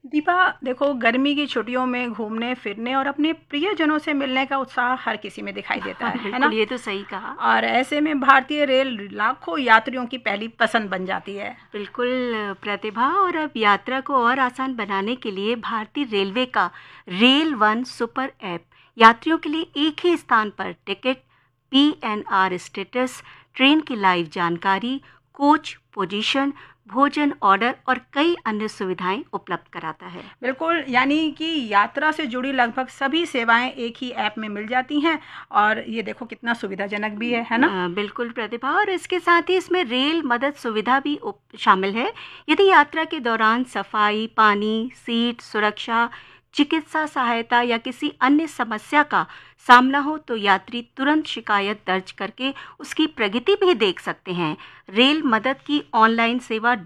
दीपा, देखो गर्मी की छुट्टियों में घूमने फिरने और अपने प्रियजनों से मिलने का उत्साह हर किसी में दिखाई देता है बिल्कुल, ना। ये तो सही कहा। और ऐसे में भारतीय रेल लाखों यात्रियों की पहली पसंद बन जाती है। बिल्कुल प्रतिभा, और अब यात्रा को और आसान बनाने के लिए भारतीय रेलवे का रेल वन सुपर ऐप यात्रियों के लिए एक ही स्थान पर टिकट, पीएनआर स्टेटस, ट्रेन की लाइव जानकारी, कोच पोजीशन, भोजन ऑर्डर और कई अन्य सुविधाएं उपलब्ध कराता है। बिल्कुल, यानी कि यात्रा से जुड़ी लगभग सभी सेवाएं एक ही ऐप में मिल जाती हैं। और ये देखो कितना सुविधाजनक भी है ना। बिल्कुल प्रतिभा, और इसके साथ ही इसमें रेल मदद सुविधा भी शामिल है। यदि यात्रा के दौरान सफाई, पानी, सीट सुरक्षा, चिकित्सा सहायता या किसी अन्य समस्या का सामना हो तो यात्री तुरंत शिकायत दर्ज करके उसकी प्रगति भी देख सकते हैं। रेल मदद की ऑनलाइन सेवा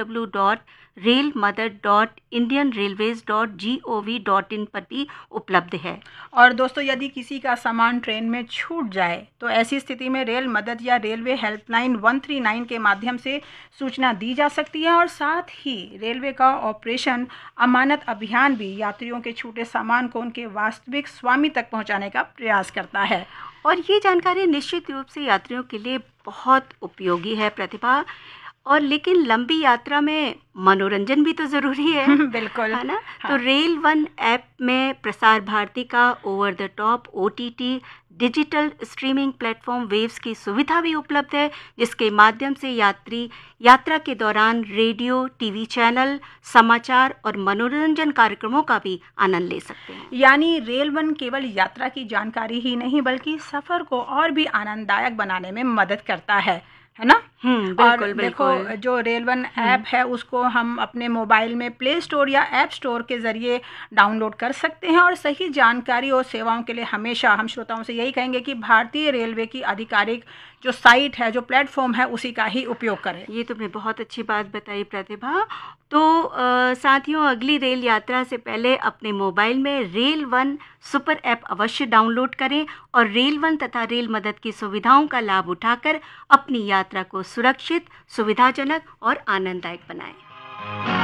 www.railmadad.indianrailways.gov.in पर भी उपलब्ध है। और दोस्तों, यदि किसी का सामान ट्रेन में छूट जाए तो ऐसी स्थिति में रेल मदद या रेलवे हेल्पलाइन 139 के माध्यम से सूचना दी जा सकती है। और साथ ही रेलवे का ऑपरेशन अमानत अभियान भी यात्रियों के छूटे सामान को उनके वास्तविक स्वामी तक पहुंचाने का प्रयास करता है। और ये जानकारी निश्चित रूप से यात्रियों के लिए बहुत उपयोगी है प्रतिभा। और लेकिन लंबी यात्रा में मनोरंजन भी तो ज़रूरी है। बिल्कुल, है ना। हाँ। तो रेल वन ऐप में प्रसार भारती का over the top OTT digital streaming platform waves की सुविधा भी उपलब्ध है, जिसके माध्यम से यात्री यात्रा के दौरान रेडियो, टीवी चैनल, समाचार और मनोरंजन कार्यक्रमों का भी आनंद ले सकते हैं। यानी रेल वन केवल यात्रा की जानकारी ही नहीं बल्कि सफ़र को और भी आनंददायक बनाने में मदद करता है ना। और बिल्कुल देखो, बिल्कुल। जो रेल वन ऐप है उसको हम अपने मोबाइल में प्ले स्टोर या ऐप स्टोर के ज़रिए डाउनलोड कर सकते हैं। और सही जानकारी और सेवाओं के लिए हमेशा हम श्रोताओं से यही कहेंगे कि भारतीय रेलवे की आधिकारिक जो साइट है, जो प्लेटफॉर्म है, उसी का ही उपयोग करें। ये तुमने बहुत अच्छी बात बताई प्रतिभा। तो साथियों, अगली रेल यात्रा से पहले अपने मोबाइल में रेल वन सुपर ऐप अवश्य डाउनलोड करें और रेल वन तथा रेल मदद की सुविधाओं का लाभ उठाकर अपनी यात्रा को सुरक्षित, सुविधाजनक और आनंददायक बनाएं।